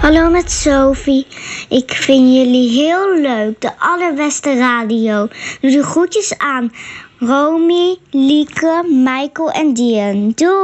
Hallo met Sophie. Ik vind jullie heel leuk. De allerbeste radio. Doe de groetjes aan Romy, Lieke, Michael en Dian. Doei!